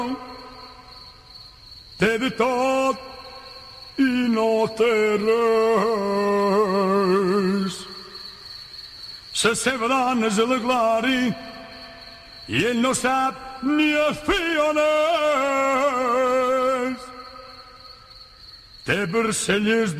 Té de tot i no té res. La seva dona és a la glòria i ell no sap ni el fill on és. Té barcelles